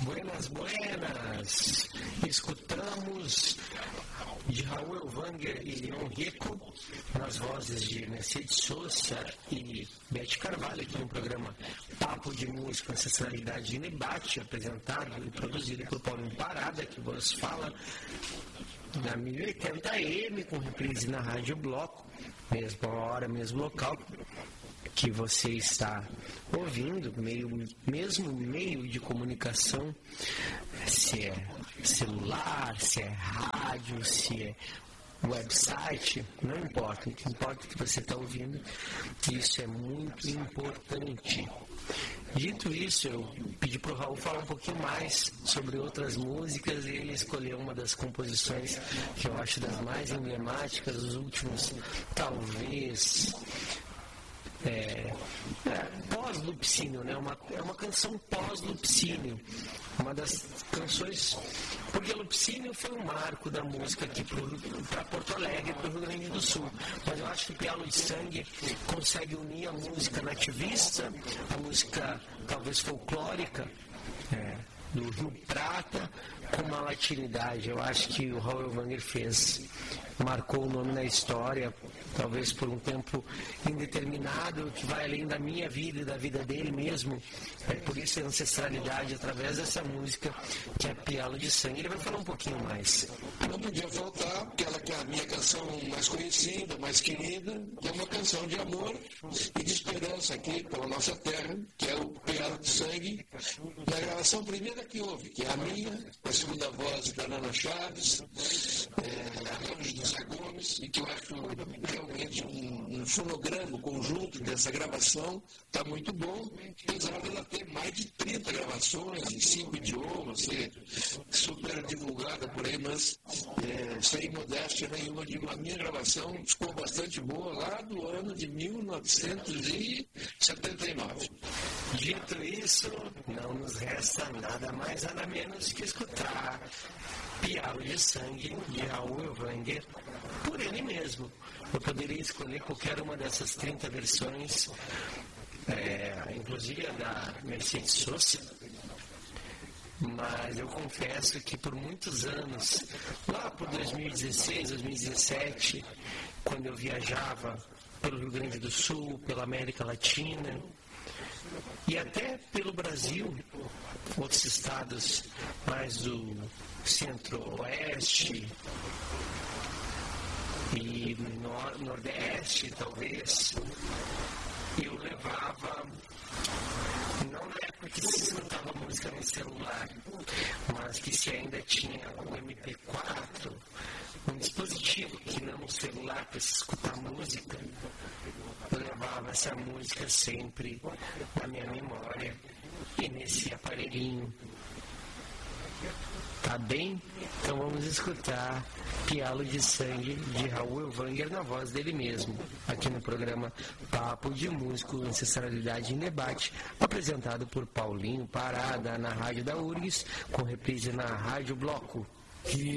Buenas, buenas. Escutamos de Raul Elvanger e Leon Rico, nas vozes de Mercedes Sosa e Beth Carvalho, aqui no programa Papo de Música, Ancestralidade e Debate, apresentado e produzido por Paulinho Parada, que vos fala na 1080M, com reprise na Rádio Bloco, mesma hora, mesmo local que você está ouvindo, mesmo meio de comunicação, se é celular, se é rádio, se é website, não importa, o que importa é que você está ouvindo, isso é muito importante. Dito isso, eu pedi para o Raul falar um pouquinho mais sobre outras músicas e ele escolheu uma das composições que eu acho das mais emblemáticas dos últimos, talvez, pós-Lupicínio, né? É uma canção pós-Lupicínio, uma das canções, porque Lupicínio foi um marco da música aqui para Porto Alegre, para o Rio Grande do Sul, mas eu acho que o Pialo de Sangue consegue unir a música nativista, a música talvez folclórica, do Rio Prata, com uma latinidade. Eu acho que o Raul Elvanger marcou o nome na história, talvez por um tempo indeterminado, que vai além da minha vida e da vida dele mesmo. Por isso a ancestralidade, através dessa música, que é Pialo de Sangue. Ele vai falar um pouquinho mais. Não podia faltar, aquela que é a minha canção mais conhecida, mais querida, que é uma canção de amor e de esperança aqui pela nossa terra, que é o Pialo de Sangue, na gravação primeira que houve, que é a minha, a segunda voz da Nana Chaves, arranjo do Zé Gomes, e que eu acho realmente um fonograma conjunto dessa gravação está muito bom, apesar dela ter mais de 30 gravações em 5 idiomas, ser super divulgada por aí, mas sem modéstia nenhuma, a minha gravação ficou bastante boa lá do ano de 1979. Dito isso, não nos resta nada mais, nada menos que escutar Pialo de Sangue, de Raul Elvanger, por ele mesmo. Eu poderia escolher qualquer uma dessas 30 versões, inclusive a da Mercedes Sosa, mas eu confesso que por muitos anos, lá por 2016, 2017, quando eu viajava pelo Rio Grande do Sul, pela América Latina e até pelo Brasil, outros estados mais do centro-oeste e nordeste, talvez, eu levava, não na época que se escutava música no celular, mas que se ainda tinha o MP4, um dispositivo que não um celular para se escutar música, eu levava essa música sempre na minha memória e nesse aparelhinho. Tá bem? Então vamos escutar Pialo de Sangue, de Raul Elvanger, na voz dele mesmo, aqui no programa Papo de Músico, Ancestralidade em Debate, apresentado por Paulinho Parada, na Rádio da URGS, com reprise na Rádio Bloco.